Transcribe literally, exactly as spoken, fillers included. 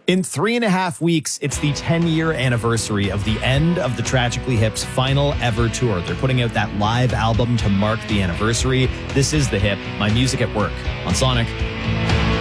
In three and a half weeks, it's the ten-year anniversary of the end of the Tragically Hip's final ever tour. They're putting out that live album to mark the anniversary. This is The Hip, My Music at Work on Sonic.